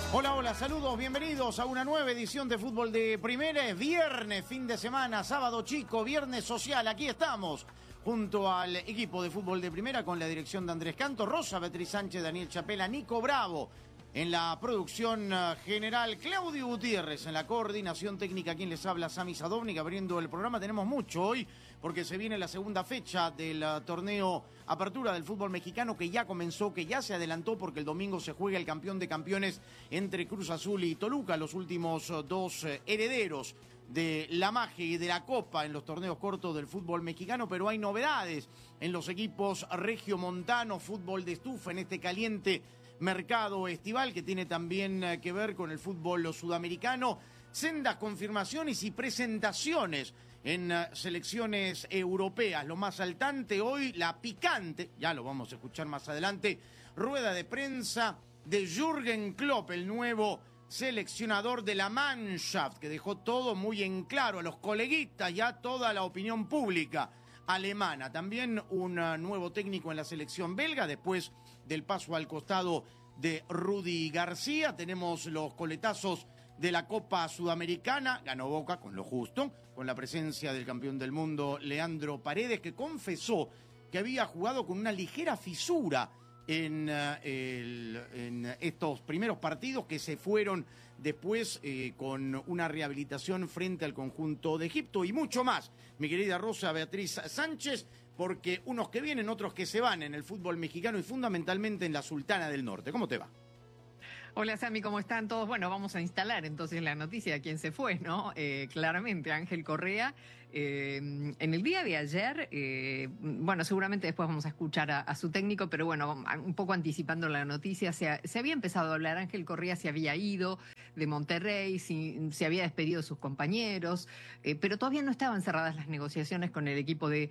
Hola, hola, saludos, bienvenidos a una nueva edición de Fútbol de Primera. Es viernes, fin de semana, sábado chico, viernes social. Aquí estamos, junto al equipo de Fútbol de Primera, con la dirección de Andrés Canto, Rosa Beatriz Sánchez, Daniel Chapela, Nico Bravo. En la producción general, Claudio Gutiérrez. En la coordinación técnica, quien les habla, Sami Sadovnik. Abriendo el programa, tenemos mucho hoy, porque se viene la segunda fecha del torneo Apertura del fútbol mexicano, que ya comenzó, que ya se adelantó, porque el domingo se juega el campeón de campeones entre Cruz Azul y Toluca, los últimos dos herederos de la magia y de la copa en los torneos cortos del fútbol mexicano. Pero hay novedades en los equipos regiomontanos, fútbol de estufa en este caliente mercado estival, que tiene también que ver con el fútbol sudamericano. Sendas confirmaciones y presentaciones en selecciones europeas. Lo más saltante hoy, la picante, ya lo vamos a escuchar más adelante, rueda de prensa de Jürgen Klopp, el nuevo seleccionador de la Mannschaft, que dejó todo muy en claro a los coleguitas y a toda la opinión pública alemana. También un nuevo técnico en la selección belga, después del paso al costado de Rudy García. Tenemos los coletazos de la Copa Sudamericana. Ganó Boca con lo justo, con la presencia del campeón del mundo Leandro Paredes, que confesó que había jugado con una ligera fisura en estos primeros partidos, que se fueron después con una rehabilitación frente al conjunto de Egipto. Y mucho más, mi querida Rosa Beatriz Sánchez, porque unos que vienen, otros que se van en el fútbol mexicano y fundamentalmente en la Sultana del Norte. ¿Cómo te va? Hola Sami, ¿cómo están todos? Bueno, vamos a instalar entonces la noticia de quién se fue, ¿no? Claramente, Ángel Correa. En el día de ayer, bueno, seguramente después vamos a escuchar a su técnico, pero bueno, un poco anticipando la noticia, se había empezado a hablar, Ángel Correa se había ido de Monterrey, se había despedido de sus compañeros, pero todavía no estaban cerradas las negociaciones con el equipo de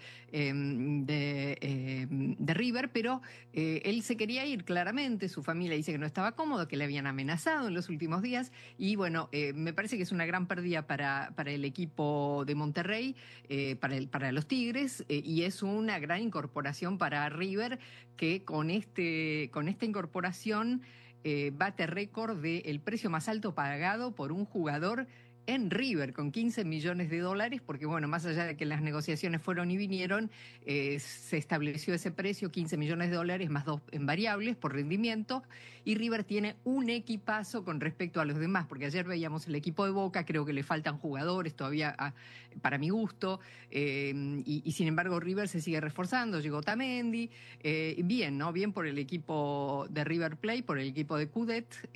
River, pero él se quería ir claramente, su familia dice que no estaba cómodo, que le habían amenazado en los últimos días, y bueno, me parece que es una gran pérdida para el equipo de Monterrey, para los Tigres, y es una gran incorporación para River, que con esta incorporación bate récord del precio más alto pagado por un jugador en River, con $15 millones, porque bueno, más allá de que las negociaciones fueron y vinieron, se estableció ese precio, $15 millones más 2 en variables por rendimiento, y River tiene un equipazo con respecto a los demás, porque ayer veíamos el equipo de Boca, creo que le faltan jugadores todavía para mi gusto, y sin embargo River se sigue reforzando, llegó Otamendi, bien, ¿no? Bien por el equipo de River Plate, por el equipo de Coudet,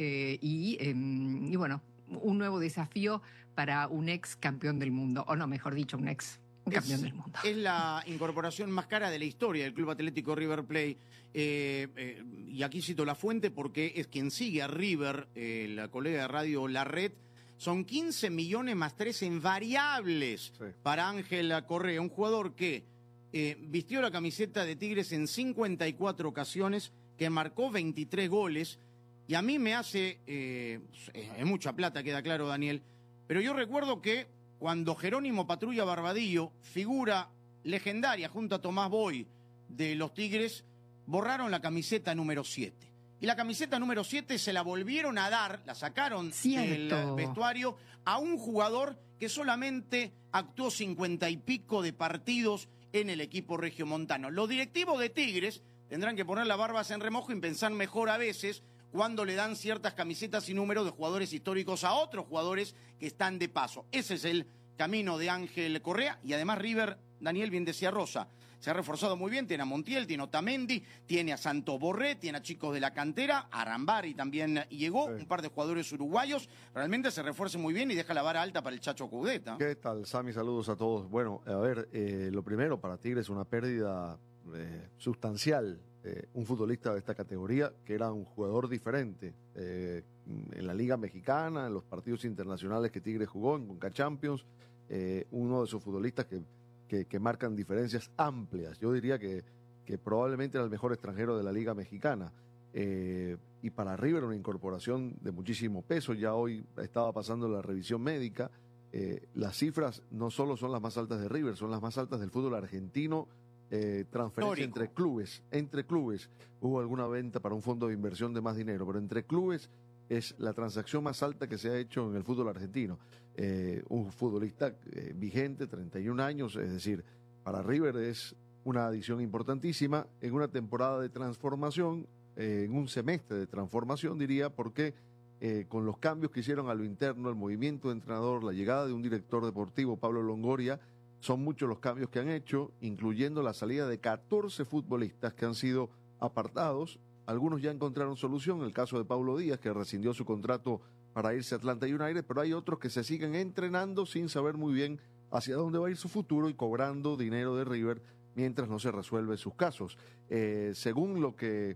y bueno, un nuevo desafío para un ex campeón del mundo, o no, mejor dicho, un campeón del mundo. Es la incorporación más cara de la historia del Club Atlético River Plate. Y aquí cito la fuente porque es quien sigue a River, la colega de radio Larret. Son 15 millones más 3 en variables, sí, para Ángel Correa, un jugador que vistió la camiseta de Tigres en 54 ocasiones, que marcó 23 goles. Y a mí me hace, es mucha plata, queda claro, Daniel, pero yo recuerdo que cuando Jerónimo Patrulla Barbadillo, figura legendaria junto a Tomás Boy de los Tigres, borraron la camiseta número 7. Y la camiseta número 7 se la volvieron a dar, la sacaron del vestuario, a un jugador que solamente actuó 50 y pico de partidos en el equipo regiomontano. Los directivos de Tigres tendrán que poner las barbas en remojo y pensar mejor a veces cuando le dan ciertas camisetas y números de jugadores históricos a otros jugadores que están de paso. Ese es el camino de Ángel Correa. Y además River, Daniel, bien decía Rosa, se ha reforzado muy bien, tiene a Montiel, tiene a Otamendi, tiene a Santos Borré, tiene a chicos de la cantera, Arambari también llegó, sí, un par de jugadores uruguayos. Realmente se refuerza muy bien y deja la vara alta para el Chacho Coudet. ¿Qué tal, Sami? Saludos a todos. Bueno, a ver, lo primero, para Tigres una pérdida sustancial. Un futbolista de esta categoría, que era un jugador diferente en la Liga Mexicana, en los partidos internacionales que Tigres jugó, en Conca Champions, uno de esos futbolistas que marcan diferencias amplias. Yo diría que probablemente era el mejor extranjero de la Liga Mexicana. Y para River una incorporación de muchísimo peso. Ya hoy estaba pasando la revisión médica. Las cifras no solo son las más altas de River, son las más altas del fútbol argentino. Transferencia entre clubes, hubo alguna venta para un fondo de inversión de más dinero, pero entre clubes es la transacción más alta que se ha hecho en el fútbol argentino. Un futbolista vigente, 31 años, es decir, para River es una adición importantísima en una temporada de transformación, en un semestre de transformación, diría, porque con los cambios que hicieron a lo interno, el movimiento de entrenador, la llegada de un director deportivo, Pablo Longoria, son muchos los cambios que han hecho, incluyendo la salida de 14 futbolistas que han sido apartados. Algunos ya encontraron solución, el caso de Paulo Díaz, que rescindió su contrato para irse a Atlanta United, pero hay otros que se siguen entrenando sin saber muy bien hacia dónde va a ir su futuro y cobrando dinero de River mientras no se resuelven sus casos. Según lo que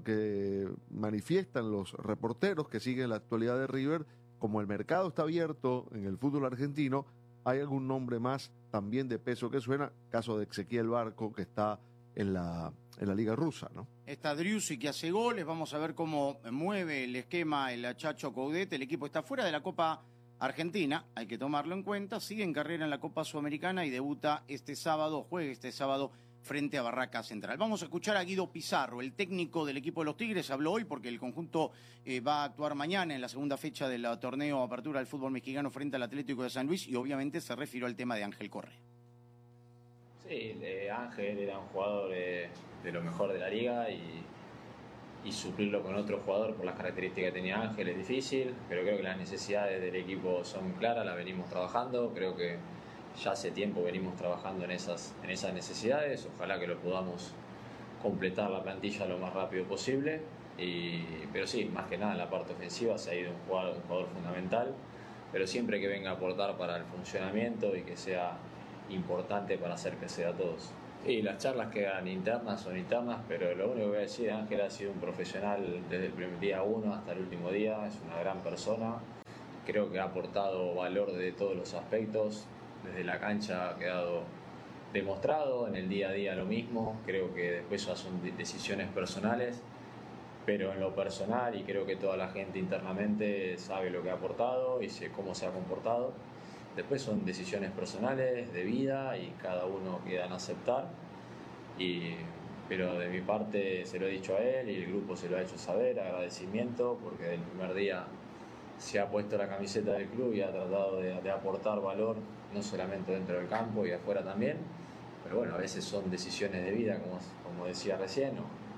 manifiestan los reporteros que siguen la actualidad de River, como el mercado está abierto en el fútbol argentino, hay algún nombre más también de peso que suena, caso de Ezequiel Barco, que está en la liga rusa, ¿no? Está Driussi, que hace goles, vamos a ver cómo mueve el esquema el Chacho Coudet. El equipo está fuera de la Copa Argentina, hay que tomarlo en cuenta, sigue en carrera en la Copa Sudamericana y juega este sábado frente a Barraca Central. Vamos a escuchar a Guido Pizarro, el técnico del equipo de los Tigres, habló hoy porque el conjunto va a actuar mañana en la segunda fecha del torneo Apertura del fútbol mexicano frente al Atlético de San Luis y obviamente se refirió al tema de Ángel Correa. Sí, Ángel era un jugador de lo mejor de la liga y suplirlo con otro jugador por las características que tenía Ángel es difícil, pero creo que las necesidades del equipo son claras, las venimos trabajando, creo que ya hace tiempo venimos trabajando en esas necesidades, ojalá que lo podamos completar la plantilla lo más rápido posible, pero sí, más que nada en la parte ofensiva se ha ido un jugador fundamental, pero siempre que venga a aportar para el funcionamiento y que sea importante para hacer que sea a todos. Y las charlas quedan internas, son internas, pero lo único que voy a decir, Ángel ha sido un profesional desde el primer día 1 hasta el último día, es una gran persona, creo que ha aportado valor de todos los aspectos, desde la cancha ha quedado demostrado, en el día a día lo mismo, creo que después son decisiones personales, pero en lo personal, y creo que toda la gente internamente sabe lo que ha aportado y cómo se ha comportado. Después son decisiones personales, de vida, y cada uno queda en aceptar. Pero de mi parte se lo he dicho a él y el grupo se lo ha hecho saber, agradecimiento, porque del primer día se ha puesto la camiseta del club y ha tratado de aportar valor, no solamente dentro del campo y afuera también. Pero bueno, a veces son decisiones de vida, como decía recién.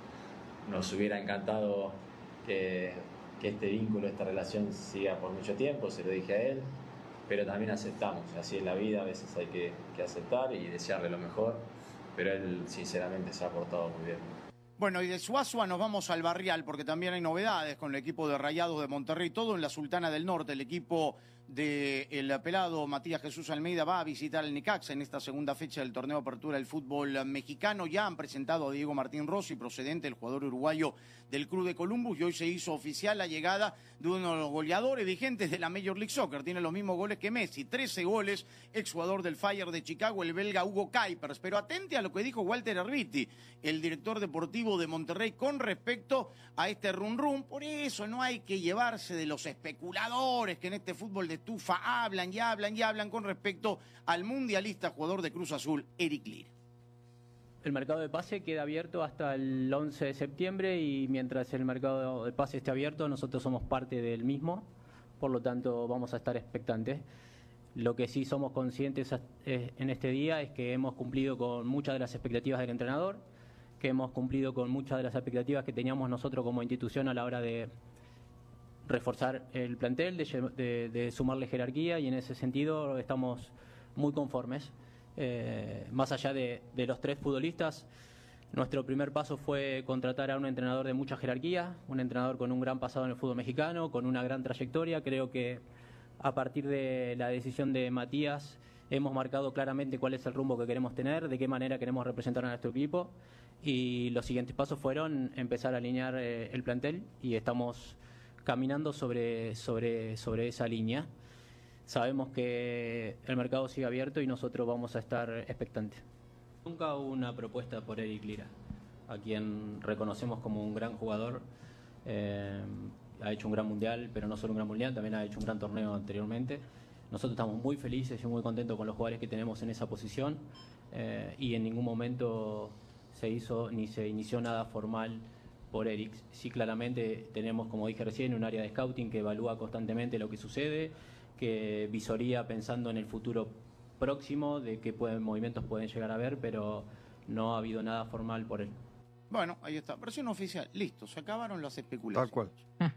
Nos hubiera encantado que este vínculo, esta relación siga por mucho tiempo, se lo dije a él. Pero también aceptamos, así es la vida, a veces hay que aceptar y desearle lo mejor, pero él sinceramente se ha portado muy bien. Bueno, y de Suazua nos vamos al Barrial, porque también hay novedades con el equipo de Rayados de Monterrey, todo en la Sultana del Norte. El equipo del pelado Matías Jesús Almeida va a visitar el Necaxa en esta segunda fecha del torneo Apertura del fútbol mexicano. Ya han presentado a Diego Martín Rossi, procedente, el jugador uruguayo del Club de Columbus, y hoy se hizo oficial la llegada de uno de los goleadores vigentes de la Major League Soccer. Tiene los mismos goles que Messi, 13 goles, exjugador del Fire de Chicago, el belga Hugo Kuipers. Pero atente a lo que dijo Walter Erviti, el director deportivo de Monterrey, con respecto a este run. Por eso no hay que llevarse de los especuladores que en este fútbol de estufa hablan con respecto al mundialista jugador de Cruz Azul, Eric Lier. El mercado de pase queda abierto hasta el 11 de septiembre y mientras el mercado de pase esté abierto nosotros somos parte del mismo, por lo tanto vamos a estar expectantes. Lo que sí somos conscientes en este día es que hemos cumplido con muchas de las expectativas del entrenador, que hemos cumplido con muchas de las expectativas que teníamos nosotros como institución a la hora de reforzar el plantel, de sumarle jerarquía, y en ese sentido estamos muy conformes. Más allá de los 3 futbolistas, nuestro primer paso fue contratar a un entrenador de mucha jerarquía, un entrenador con un gran pasado en el fútbol mexicano, con una gran trayectoria. Creo que a partir de la decisión de Matías hemos marcado claramente cuál es el rumbo que queremos tener, de qué manera queremos representar a nuestro equipo, y los siguientes pasos fueron empezar a alinear el plantel y estamos caminando sobre esa línea. Sabemos que el mercado sigue abierto y nosotros vamos a estar expectantes. Nunca hubo una propuesta por Eric Lira, a quien reconocemos como un gran jugador. Ha hecho un gran mundial, pero no solo un gran mundial, también ha hecho un gran torneo anteriormente. Nosotros estamos muy felices y muy contentos con los jugadores que tenemos en esa posición, y en ningún momento se hizo ni se inició nada formal por Eric. Sí, claramente tenemos, como dije recién, un área de scouting que evalúa constantemente lo que sucede, que visoría pensando en el futuro próximo, de qué movimientos pueden llegar a haber, pero no ha habido nada formal por él. Bueno, ahí está. Versión oficial. Listo, se acabaron las especulaciones. Tal cual.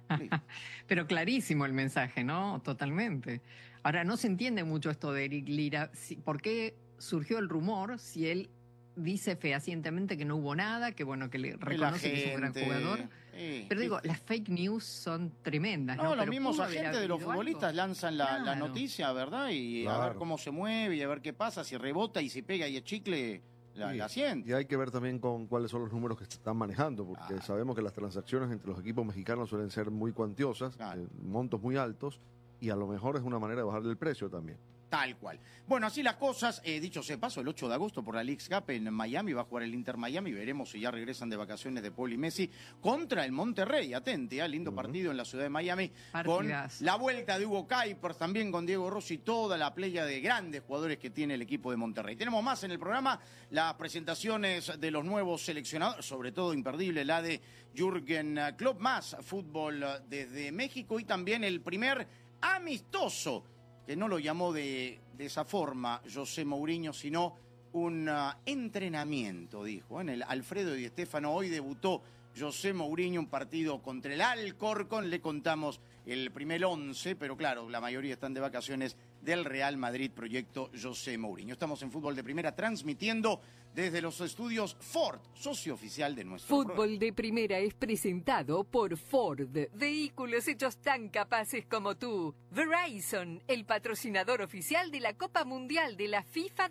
Pero clarísimo el mensaje, ¿no? Totalmente. Ahora, no se entiende mucho esto de Eric Lira. ¿Por qué surgió el rumor si él dice fehacientemente que no hubo nada, que bueno, que le reconoce que es un gran jugador? Pero digo, las fake news son tremendas, ¿no? No, los Pero mismos ¿pudo haber agentes de los habido futbolistas algo? lanzan la Claro. noticia, ¿verdad? Y a ver cómo se mueve y a ver qué pasa, si rebota y si pega y es chicle, la siente. Y hay que ver también con cuáles son los números que se están manejando, porque sabemos que las transacciones entre los equipos mexicanos suelen ser muy cuantiosas, montos muy altos, y a lo mejor es una manera de bajarle el precio también. Tal cual. Bueno, así las cosas, dicho sea paso, el 8 de agosto por la Leagues Cup en Miami va a jugar el Inter Miami, veremos si ya regresan de vacaciones de Paul y Messi contra el Monterrey, atente, lindo partido en la ciudad de Miami, Partidas. con la vuelta de Hugo Kuipers, también con Diego Rossi, toda la playa de grandes jugadores que tiene el equipo de Monterrey. Tenemos más en el programa, las presentaciones de los nuevos seleccionadores, sobre todo imperdible la de Jürgen Klopp, más fútbol desde México y también el primer amistoso, que no lo llamó de esa forma José Mourinho, sino un entrenamiento, dijo. En el Alfredo Di Stéfano hoy debutó José Mourinho, un partido contra el Alcorcón. Le contamos el primer 11, pero claro, la mayoría están de vacaciones del Real Madrid, proyecto José Mourinho. Estamos en Fútbol de Primera transmitiendo desde los estudios Ford, socio oficial de nuestro Fútbol programa. de Primera es presentado por Ford, vehículos hechos tan capaces como tú. Verizon, el patrocinador oficial de la Copa Mundial de la FIFA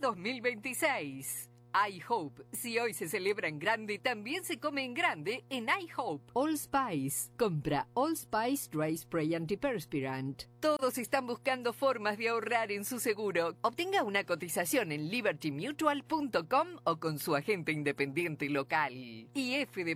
2026. iHope, si hoy se celebra en grande, también se come en grande en iHope. Allspice, compra Allspice Dry Spray Antiperspirant. Todos están buscando formas de ahorrar en su seguro. Obtenga una cotización en libertymutual.com o con su agente independiente local. Y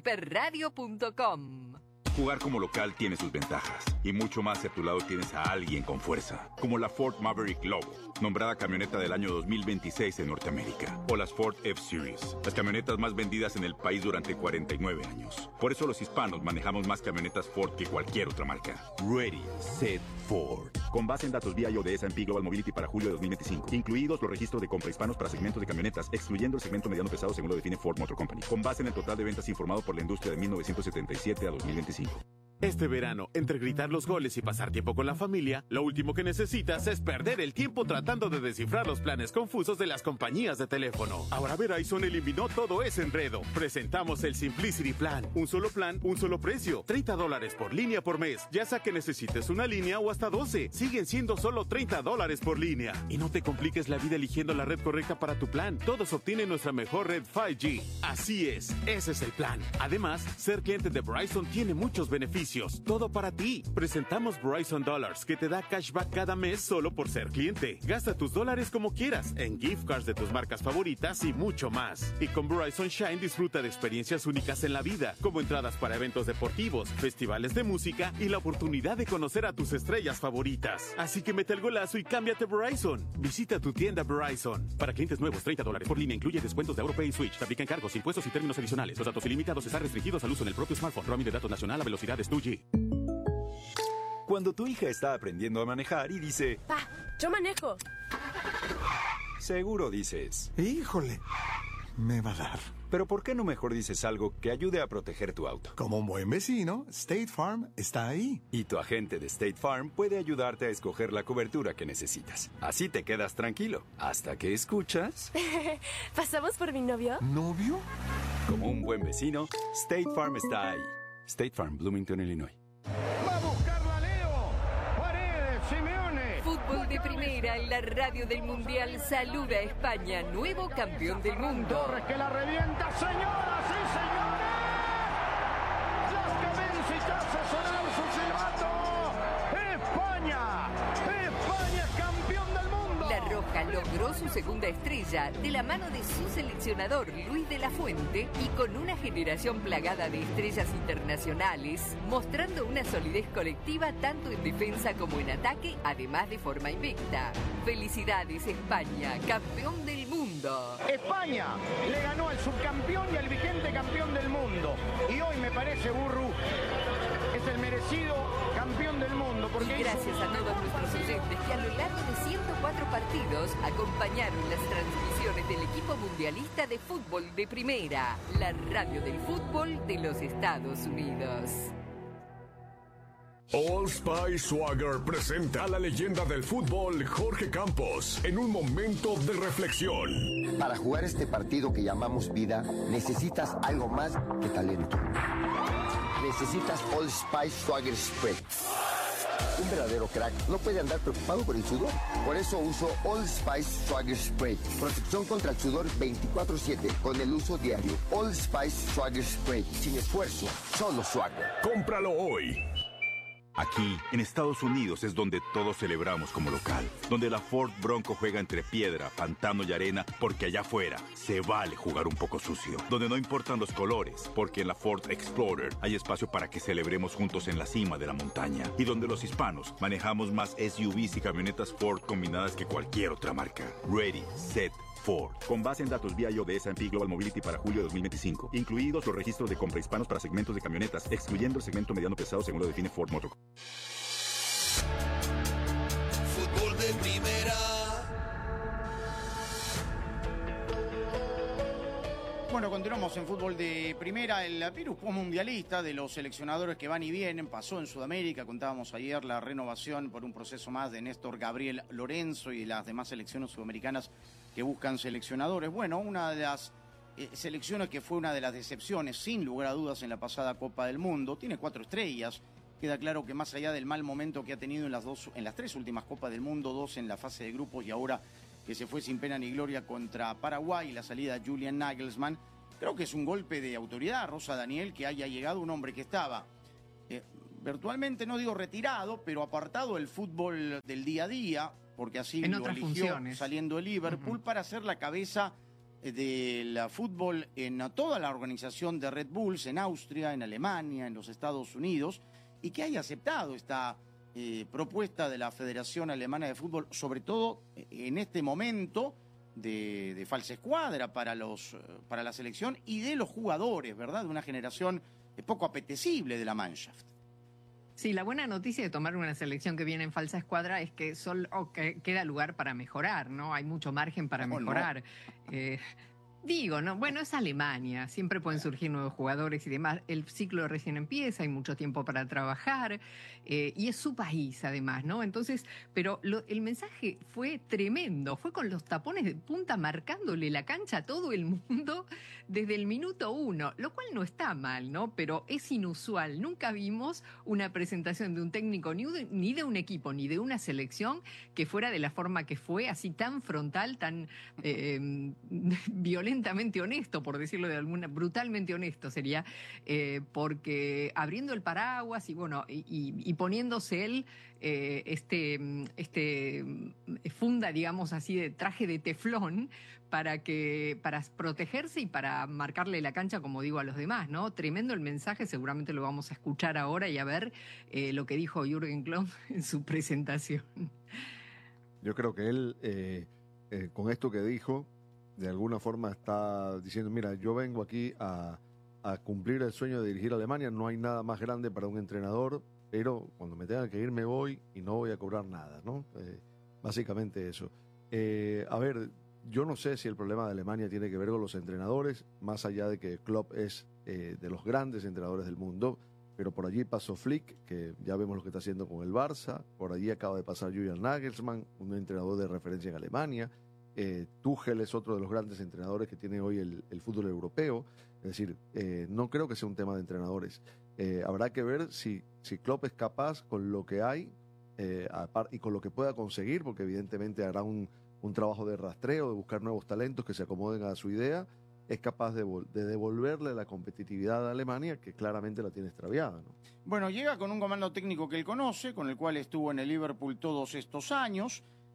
fdpradio.com. Jugar como local tiene sus ventajas, y mucho más si a tu lado tienes a alguien con fuerza, como la Ford Maverick Lobo, nombrada camioneta del año 2026 en Norteamérica, o las Ford F-Series, las camionetas más vendidas en el país durante 49 años. Por eso los hispanos manejamos más camionetas Ford que cualquier otra marca. Ready, Set, Ford. Con base en datos BIO de S&P Global Mobility para julio de 2025, incluidos los registros de compra hispanos para segmentos de camionetas, excluyendo el segmento mediano pesado según lo define Ford Motor Company, con base en el total de ventas informado por la industria de 1977 a 2025. Este verano, entre gritar los goles y pasar tiempo con la familia, lo último que necesitas es perder el tiempo tratando de descifrar los planes confusos de las compañías de teléfono. Ahora Verizon eliminó todo ese enredo. Presentamos el Simplicity Plan. Un solo plan, un solo precio. $30 por línea por mes. Ya sea que necesites una línea o hasta 12. Siguen siendo solo $30 por línea. Y no te compliques la vida eligiendo la red correcta para tu plan. Todos obtienen nuestra mejor red 5G. Así es, ese es el plan. Además, ser cliente de Verizon tiene muchos beneficios. Todo para ti. Presentamos Verizon Dollars, que te da cashback cada mes solo por ser cliente. Gasta tus dólares como quieras, en gift cards de tus marcas favoritas y mucho más. Y con Verizon Shine disfruta de experiencias únicas en la vida, como entradas para eventos deportivos, festivales de música y la oportunidad de conocer a tus estrellas favoritas. Así que mete el golazo y cámbiate Verizon. Visita tu tienda Verizon. Para clientes nuevos, $30 por línea incluye descuentos de AutoPay y Switch. Se aplican cargos, impuestos y términos adicionales. Los datos ilimitados están restringidos al uso en el propio smartphone. Roaming de datos nacional a velocidades 2G. Cuando tu hija está aprendiendo a manejar y dice, Pa, yo manejo. seguro dices, híjole, me va a dar. pero ¿por qué no mejor dices algo que ayude a proteger tu auto? Como un buen vecino, State Farm está ahí. Y tu agente de State Farm puede ayudarte a escoger la cobertura que necesitas. Así te quedas tranquilo, hasta que escuchas... ¿Pasamos por mi novio? ¿Novio? Como un buen vecino, State Farm está ahí. State Farm, Bloomington, Illinois. ¡Va a buscarla Leo! ¡Paredes, Simeone! Fútbol de Primera en la radio del Mundial saluda a España, nuevo campeón del mundo. Torres que la revienta, señoras y señores. Las que vence ya se sonaron su silbato. España, España campeón del mundo. La Roja logró su segunda estrella de la mano de su seleccionador Luis de la Fuente y con una generación plagada de estrellas internacionales, mostrando una solidez colectiva tanto en defensa como en ataque, además de forma invicta. Felicidades España, campeón del mundo. España le ganó al subcampeón y al vigente campeón del mundo. Y hoy me parece, Burru, es el merecido campeón del mundo. Porque y gracias a todos nuestros oyentes que a lo largo de 104 partidos acompañaron las transmisiones del equipo mundialista de fútbol de primera, la radio del fútbol de los Estados Unidos. Old Spice Swagger presenta a la leyenda del fútbol Jorge Campos en un momento de reflexión. Para jugar este partido que llamamos vida, necesitas algo más que talento. Necesitas Old Spice Swagger Spray. Un verdadero crack no puede andar preocupado por el sudor. Por eso uso Old Spice Swagger Spray. Protección contra el sudor 24/7 con el uso diario. Old Spice Swagger Spray. Sin esfuerzo, solo Swagger. Cómpralo hoy. Aquí, en Estados Unidos, es donde todos celebramos como local. Donde la Ford Bronco juega entre piedra, pantano y arena, porque allá afuera se vale jugar un poco sucio. Donde no importan los colores, porque en la Ford Explorer hay espacio para que celebremos juntos en la cima de la montaña. Y donde los hispanos manejamos más SUVs y camionetas Ford combinadas que cualquier otra marca. Ready, set, Ford. Con base en datos BIO de S&P Global Mobility para julio de 2025, incluidos los registros de compra hispanos para segmentos de camionetas, excluyendo el segmento mediano pesado según lo define Ford Motor. Fútbol de primera. Bueno, continuamos en fútbol de primera. El virus postmundialista de los seleccionadores que van y vienen pasó en Sudamérica. Contábamos ayer la renovación por un proceso más de Néstor Gabriel Lorenzo y de las demás selecciones sudamericanas que buscan seleccionadores. Bueno, una de las selecciones que fue una de las decepciones, sin lugar a dudas, en la pasada Copa del Mundo, tiene 4 estrellas. Queda claro que más allá del mal momento que ha tenido en las 3 últimas Copas del Mundo, 2 en la fase de grupos y ahora que se fue sin pena ni gloria contra Paraguay y la salida de Julian Nagelsmann, creo que es un golpe de autoridad, Rosa Daniel, que haya llegado un hombre que estaba virtualmente, no digo retirado, pero apartado del fútbol del día a día, porque así en lo otras eligió funciones, saliendo de Liverpool, para ser la cabeza del fútbol en toda la organización de Red Bulls, en Austria, en Alemania, en los Estados Unidos, y que haya aceptado esta propuesta de la Federación Alemana de Fútbol, sobre todo en este momento de falsa escuadra para la selección y de los jugadores, ¿verdad? De una generación poco apetecible de la Mannschaft. Sí, la buena noticia de tomar una selección que viene en falsa escuadra es que solo queda lugar para mejorar, ¿no? Hay mucho margen para mejorar. Bueno, es Alemania, siempre pueden surgir nuevos jugadores y demás. El ciclo recién empieza, hay mucho tiempo para trabajar y es su país además, ¿no? Entonces, pero el mensaje fue tremendo, fue con los tapones de punta marcándole la cancha a todo el mundo desde el minuto 1, lo cual no está mal, ¿no? Pero es inusual, nunca vimos una presentación de un técnico ni de un equipo, ni de una selección que fuera de la forma que fue, así tan frontal, tan violentamente honesto, por decirlo de alguna, brutalmente honesto sería, porque abriendo el paraguas y poniéndose él funda, digamos así, de traje de teflón para protegerse y para marcarle la cancha, como digo, a los demás, ¿no? Tremendo el mensaje, seguramente lo vamos a escuchar ahora y a ver lo que dijo Jürgen Klopp en su presentación. Yo creo que él, con esto que dijo, de alguna forma está diciendo, mira, yo vengo aquí a cumplir el sueño de dirigir a Alemania, no hay nada más grande para un entrenador, pero cuando me tenga que ir me voy y no voy a cobrar nada, ¿no? Básicamente eso. A ver, yo no sé si el problema de Alemania tiene que ver con los entrenadores, más allá de que Klopp es de los grandes entrenadores del mundo, pero por allí pasó Flick, que ya vemos lo que está haciendo con el Barça, por allí acaba de pasar Julian Nagelsmann, un entrenador de referencia en Alemania. Tuchel es otro de los grandes entrenadores que tiene hoy el fútbol europeo. Es decir, no creo que sea un tema de entrenadores. Habrá que ver si Klopp es capaz con lo que hay y con lo que pueda conseguir, porque evidentemente hará un trabajo de rastreo, de buscar nuevos talentos que se acomoden a su idea. Es capaz de devolverle la competitividad a Alemania, que claramente la tiene extraviada, ¿no? Bueno, llega con un comando técnico que él conoce, con el cual estuvo en el Liverpool todos estos años.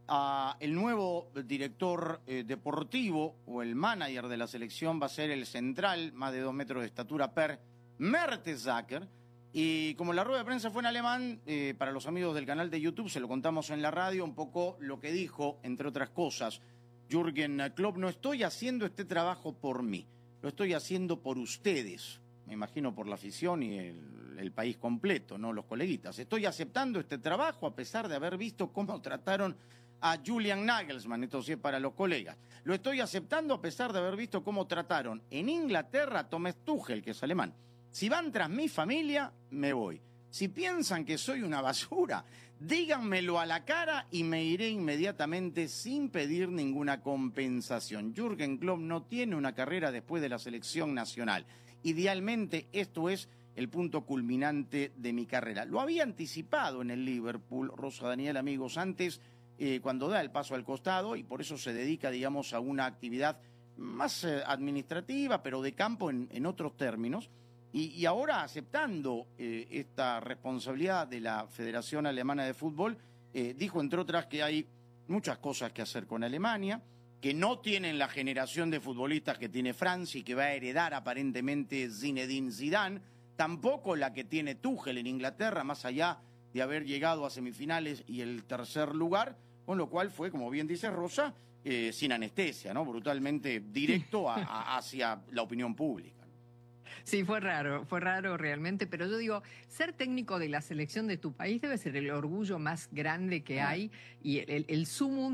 el nuevo director deportivo o el manager de la selección va a ser el central, más de 2 metros de estatura, Per Mertesacker. Y como la rueda de prensa fue en alemán, para los amigos del canal de YouTube se lo contamos en la radio, un poco lo que dijo, entre otras cosas, Jürgen Klopp: no estoy haciendo este trabajo por mí, lo estoy haciendo por ustedes. Me imagino por la afición y el país completo, no los coleguitas. Estoy aceptando este trabajo a pesar de haber visto cómo trataron a Julian Nagelsmann, esto sí es para los colegas. Lo estoy aceptando a pesar de haber visto cómo trataron en Inglaterra a Thomas Tuchel, que es alemán. Si van tras mi familia, me voy. Si piensan que soy una basura, díganmelo a la cara y me iré inmediatamente sin pedir ninguna compensación. Jürgen Klopp no tiene una carrera después de la selección nacional. Idealmente, esto es el punto culminante de mi carrera. Lo había anticipado en el Liverpool, Rosa Daniel, amigos, antes, cuando da el paso al costado, y por eso se dedica, digamos, a una actividad más administrativa, pero de campo en otros términos. Y ahora, aceptando esta responsabilidad de la Federación Alemana de Fútbol, dijo, entre otras, que hay muchas cosas que hacer con Alemania, que no tienen la generación de futbolistas que tiene Francia y que va a heredar aparentemente Zinedine Zidane, tampoco la que tiene Tuchel en Inglaterra, más allá de haber llegado a semifinales y el tercer lugar, con lo cual fue, como bien dice Rosa, sin anestesia, ¿no? Brutalmente directo hacia la opinión pública. Sí, fue raro realmente, pero yo digo, ser técnico de la selección de tu país debe ser el orgullo más grande que hay y el sumum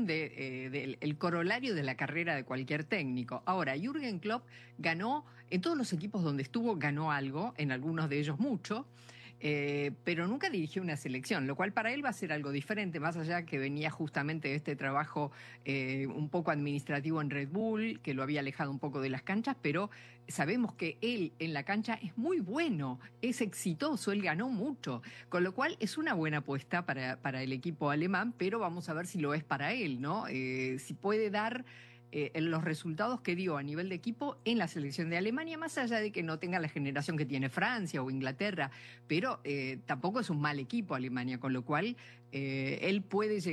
el corolario de la carrera de cualquier técnico. Ahora, Jürgen Klopp ganó, en todos los equipos donde estuvo ganó algo, en algunos de ellos mucho, pero nunca dirigió una selección, lo cual para él va a ser algo diferente, más allá que venía justamente de este trabajo un poco administrativo en Red Bull, que lo había alejado un poco de las canchas, pero sabemos que él en la cancha es muy bueno, es exitoso, él ganó mucho, con lo cual es una buena apuesta para el equipo alemán, pero vamos a ver si lo es para él, ¿no? Si puede dar los resultados que dio a nivel de equipo en la selección de Alemania, más allá de que no tenga la generación que tiene Francia o Inglaterra, pero tampoco es un mal equipo Alemania, con lo cual él puede llegar